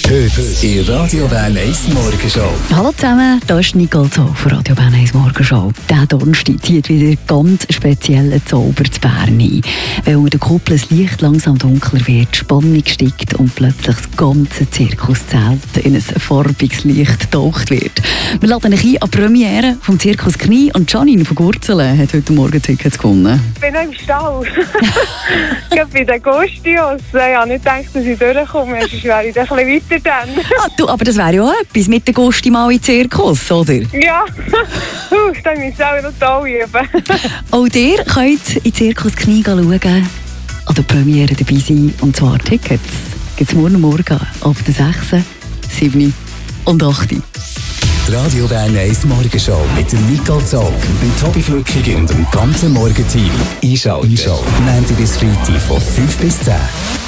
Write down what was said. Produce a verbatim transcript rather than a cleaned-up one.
Heute in Radio Bern eins Morgenshow. Hallo zusammen, hier ist Nicole Zoll von Radio Bern eins Morgenshow. Dieser Donnerstag zieht wieder ganz speziellen Zauber zu Bern ein. Weil unter der Kuppel das Licht langsam dunkler wird, die Spannung steigt und plötzlich das ganze Zirkuszelt in ein farbiges Licht getaucht wird. Wir laden euch ein an die Premiere vom Zirkus Knie und Janine von Gurzelen hat heute Morgen Tickets gewonnen. Ich bin noch im Stall. Ich bin bei den Gostios. Ich habe nicht gedacht, dass ich durchkomme. Sonst wäre ich ein bisschen weiter dann. Ah, du, aber das wäre ja auch etwas mit den Gusti mal in den Zirkus, oder? Ja, uh, da müssen wir auch noch toll üben. Auch ihr könnt in Zirkus Knie schauen, an der Premiere dabei sein. Und zwar Tickets gibt es morgen Morgen ab der sechs, sieben und acht. Die Radio Bern eins Morgenshow mit dem Nicole Zoll, dem Tobi Flückig und dem ganzen Morgenteam. Einschalten. Einschalten. Montag bis Freitag von fünf bis zehn.